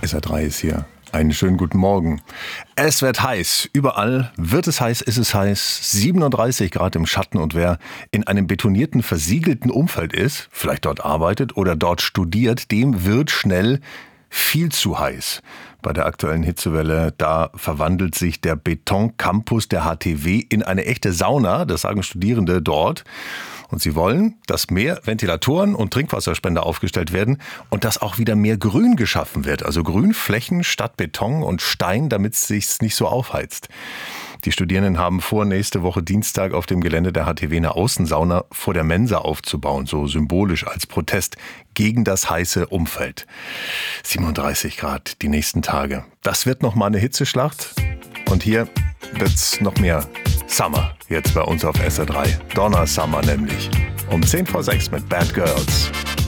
SR3 ist hier. Einen schönen guten Morgen. Es wird heiß. Überall wird es heiß, ist es heiß. 37 Grad im Schatten. Und wer in einem betonierten, versiegelten Umfeld ist, vielleicht dort arbeitet oder dort studiert, dem wird schnell viel zu heiß. Bei der aktuellen Hitzewelle, da verwandelt sich der Betoncampus der HTW in eine echte Sauna. Das sagen Studierende dort. Und sie wollen, dass mehr Ventilatoren und Trinkwasserspender aufgestellt werden und dass auch wieder mehr Grün geschaffen wird. Also Grünflächen statt Beton und Stein, damit es sich nicht so aufheizt. Die Studierenden haben vor, nächste Woche Dienstag auf dem Gelände der HTW eine Außensauna vor der Mensa aufzubauen, so symbolisch als Protest gegen das heiße Umfeld. 37 Grad die nächsten Tage. Das wird noch mal eine Hitzeschlacht. Und hier wird's noch mehr Summer jetzt bei uns auf SR3. Donna Summer nämlich. Um 5:10 mit Bad Girls.